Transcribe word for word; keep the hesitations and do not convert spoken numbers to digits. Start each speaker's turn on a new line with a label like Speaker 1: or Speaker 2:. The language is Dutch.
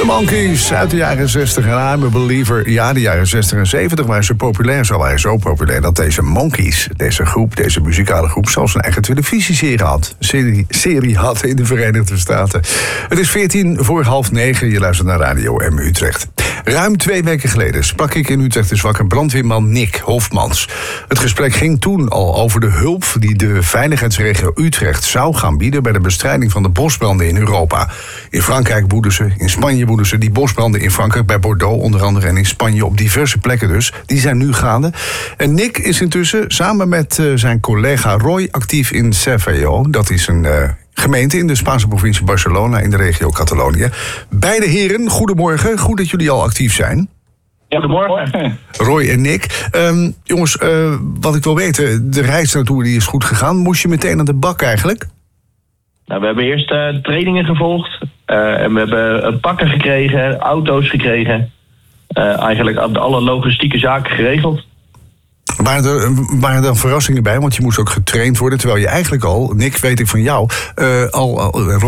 Speaker 1: Monkees uit de jaren zestig en I'm a Believer. Ja, de jaren zestig en zeventig waren ze populair. Zo waren zo populair dat deze Monkees, deze groep, deze muzikale groep, zelfs een eigen televisieserie had. Serie, serie had in de Verenigde Staten. Het is veertien voor half negen. Je luistert naar Radio M Utrecht. Ruim twee weken geleden sprak ik in Utrecht de zwakke brandweerman Nick Hofmans. Het gesprek ging toen al over de hulp die de veiligheidsregio Utrecht zou gaan bieden bij de bestrijding van de bosbranden in Europa. In Frankrijk woeden ze, in Spanje woeden ze. Die bosbranden in Frankrijk, bij Bordeaux onder andere, en in Spanje op diverse plekken dus, die zijn nu gaande. En Nick is intussen samen met uh, zijn collega Roy actief in Cervelló. Dat is een uh, gemeente in de Spaanse provincie Barcelona in de regio Catalonië. Beide heren, goedemorgen. Goed dat jullie al actief zijn.
Speaker 2: Goedemorgen.
Speaker 1: Roy en Nick. Um, jongens, uh, wat ik wil weten, de reis naartoe die is goed gegaan. Moest je meteen aan de bak eigenlijk?
Speaker 2: Nou, we hebben eerst uh, trainingen gevolgd. Uh, en we hebben uh, pakken gekregen, auto's gekregen. Uh, eigenlijk alle logistieke zaken geregeld.
Speaker 1: Waren er, waren er dan verrassingen bij? Want je moest ook getraind worden. Terwijl je eigenlijk al, Nick, weet ik van jou, uh, al, al